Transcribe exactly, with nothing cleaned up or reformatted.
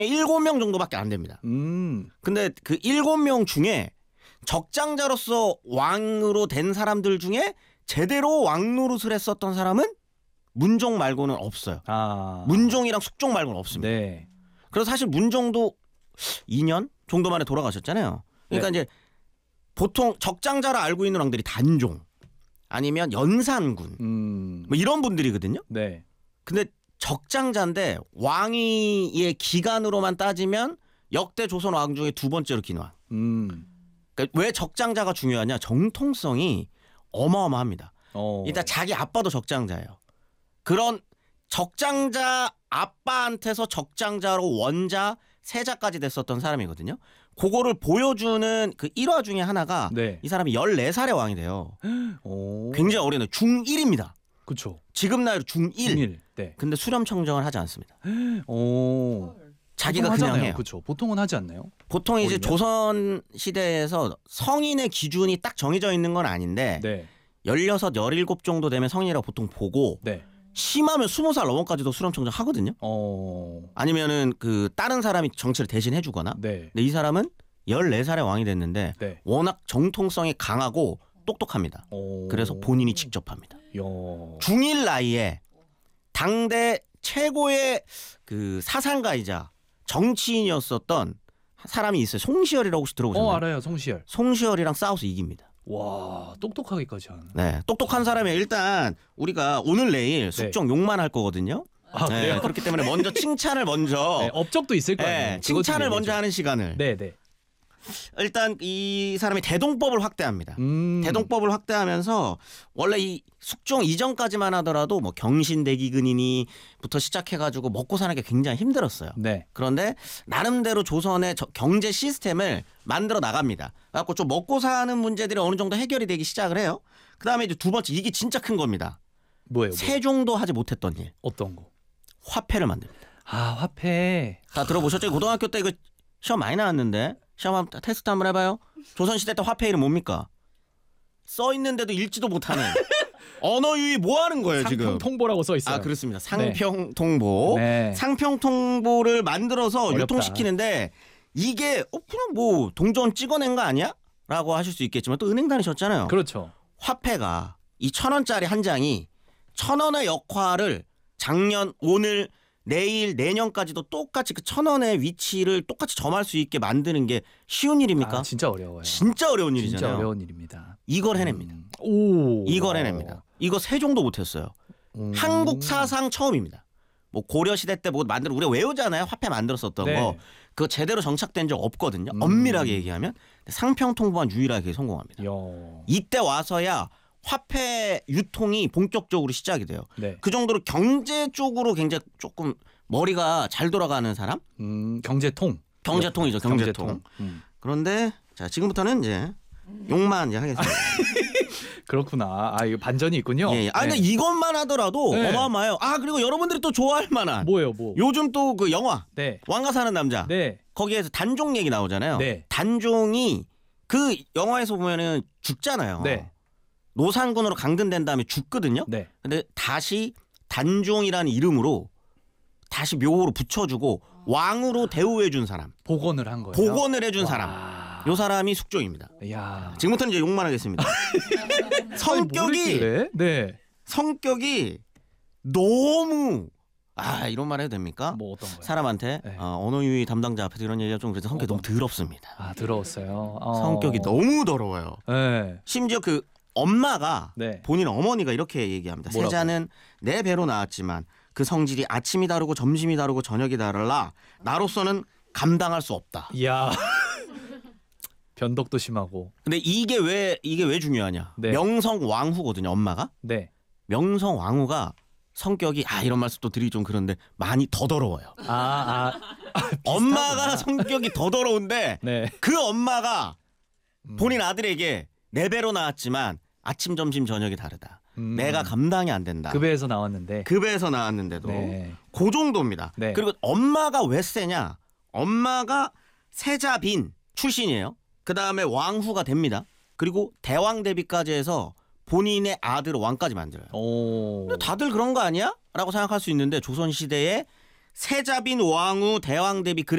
일곱 명 정도밖에 안 됩니다. 음. 근데 그 일곱 명 중에 적장자로서 왕으로 된 사람들 중에 제대로 왕 노릇을 했었던 사람은 문종 말고는 없어요. 아. 문종이랑 숙종 말고는 없습니다. 네. 그래서 사실 문종도 이 년 정도 만에 돌아가셨잖아요. 그러니까 네. 이제 보통 적장자로 알고 있는 왕들이 단종 아니면 연산군 음. 뭐 이런 분들이거든요. 네. 근데 적장자인데 왕위의 기간으로만 따지면 역대 조선 왕 중에 두 번째로 긴 왕. 음. 그러니까 왜 적장자가 중요하냐? 정통성이 어마어마합니다. 어. 일단 자기 아빠도 적장자예요. 그런 적장자 아빠한테서 적장자로 원자 세자까지 됐었던 사람이거든요. 그거를 보여주는 그 일화 중에 하나가 네. 이 사람이 열네 살에 왕이 돼요. 오. 굉장히 어린애 중일입니다. 그렇죠. 지금 나이로 중일. 중일. 네. 근데 수렴 청정을 하지 않습니다. 오. 자기가 보통 그냥 하잖아요. 해요. 그렇죠. 보통은 하지 않나요? 보통 이제 어리면? 조선 시대에서 성인의 기준이 딱 정해져 있는 건 아닌데 네. 열여섯, 열일곱 정도 되면 성인이라고 보통 보고 네. 심하면 스무 살 넘어까지도 수렴 청정 하거든요. 어. 아니면은 그 다른 사람이 정치를 대신 해주거나. 네. 근데 이 사람은 열네 살에 왕이 됐는데 네. 워낙 정통성이 강하고 똑똑합니다. 오. 그래서 본인이 직접 합니다. 야. 중일 나이에 당대 최고의 그 사상가이자 정치인이었었던 사람이 있어요. 송시열이라고 혹시 들어보셨나요? 어, 알아요. 송시열. 송시열이랑 싸워서 이깁니다. 와, 똑똑하기까지 하는. 네, 똑똑한 사람이 일단 우리가 오늘 내일 숙종 욕만 할 거거든요. 아, 네, 그래요? 그렇기 때문에 먼저 칭찬을 먼저 네, 업적도 있을 거예요. 네, 칭찬을 먼저 하는 시간을. 네, 네. 일단 이 사람이 대동법을 확대합니다. 음. 대동법을 확대하면서 원래 이 숙종 이전까지만 하더라도 뭐 경신대기근이니부터 시작해가지고 먹고 사는 게 굉장히 힘들었어요. 네. 그런데 나름대로 조선의 저- 경제 시스템을 만들어 나갑니다. 그래갖고 좀 먹고 사는 문제들이 어느 정도 해결이 되기 시작을 해요. 그 다음에 이제 두 번째 이게 진짜 큰 겁니다. 뭐예요? 뭐? 세종도 하지 못했던 일. 어떤 거? 화폐를 만듭니다. 아, 화폐. 다 들어보셨죠? 고등학교 때 이거 시험 많이 나왔는데 시험 한번 테스트 한번 해봐요. 조선시대 때 화폐 이름 뭡니까? 써 있는데도 읽지도 못하는 언어 유희 뭐 하는 거예요 지금? 상평통보라고 써 있어요. 아 그렇습니다. 상평통보. 네. 상평통보를 만들어서 어렵다. 유통시키는데 이게 어, 그냥 뭐 동전 찍어낸 거 아니야? 라고 하실 수 있겠지만 또 은행 다니셨잖아요. 그렇죠. 화폐가 이 천 원짜리 한 장이 천 원의 역할을 작년, 오늘, 내일, 내년까지도 똑같이 그 천 원의 위치를 똑같이 점할 수 있게 만드는 게 쉬운 일입니까? 아, 진짜 어려워요. 진짜 어려운 일이잖아요. 진짜 어려운 일입니다. 이걸 해냅니다. 음. 오. 이걸 해냅니다. 이거 세종도 못했어요. 음. 한국 사상 처음입니다. 뭐 고려 시대 때 뭐 만들어 우리가 외우잖아요. 화폐 만들었었던 네. 거. 그거 제대로 정착된 적 없거든요. 음. 엄밀하게 얘기하면 상평통보만 유일하게 성공합니다. 야. 이때 와서야 화폐 유통이 본격적으로 시작이 돼요. 네. 그 정도로 경제 쪽으로 굉장히 조금 머리가 잘 돌아가는 사람? 음, 경제통. 경제통이죠. 경제통. 음. 그런데 자 지금부터는 이제 욕만 이제 하겠습니다. 그렇구나. 아, 이거 반전이 있군요. 예, 예. 아 근데 네. 이것만 하더라도 네. 어마어마해요. 아 그리고 여러분들이 또 좋아할 만한 뭐예요, 뭐? 요즘 또 그 영화 네. 왕가 사는 남자 네. 거기에서 단종 얘기 나오잖아요. 네. 단종이 그 영화에서 보면은 죽잖아요. 네. 노산군으로 강등된 다음에 죽거든요. 네. 근데 다시 단종이라는 이름으로 다시 묘호로 붙여주고 왕으로 대우해준 사람, 복원을 한 거예요. 복원을 해준 와. 사람, 요 사람이 숙종입니다. 야. 지금부터는 이제 욕만 하겠습니다. 성격이 모르길래? 네. 성격이 너무 아 이런 말 해도 됩니까? 뭐 어떤 거요? 사람한테 네. 어, 언어 유희 담당자 앞에서 이런 얘기가 좀 그래서 성격이 너무 더럽습니다. 아, 들어왔어요. 어. 성격이 너무 더러워요. 네. 심지어 그 엄마가 네. 본인 어머니가 이렇게 얘기합니다. 뭐라고요? 세자는 내 배로 낳았지만 그 성질이 아침이 다르고 점심이 다르고 저녁이 다르라 나로서는 감당할 수 없다. 이야. 변덕도 심하고. 근데 이게 왜 이게 왜 중요하냐? 네. 명성왕후거든요. 엄마가 네. 명성왕후가 성격이 아 이런 말씀 또 드리기 좀 그런데 많이 더 더러워요. 아, 아. 엄마가 성격이 더 더러운데 네. 그 엄마가 음. 본인 아들에게 내 배로 낳았지만 아침 점심 저녁이 다르다. 음. 내가 감당이 안 된다. 급여에서 나왔는데. 급에서 나왔는데도 네. 그 정도입니다. 네. 그리고 엄마가 왜 세냐? 엄마가 세자빈 출신이에요. 그 다음에 왕후가 됩니다. 그리고 대왕 대비까지 해서 본인의 아들을 왕까지 만들어요. 오. 근데 다들 그런 거 아니야? 라고 생각할 수 있는데 조선시대에 세자빈 왕후 대왕 대비